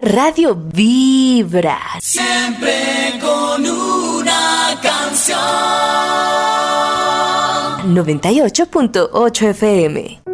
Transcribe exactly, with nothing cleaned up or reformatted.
Radio Vibra. Siempre con una canción. noventa y ocho punto ocho F M.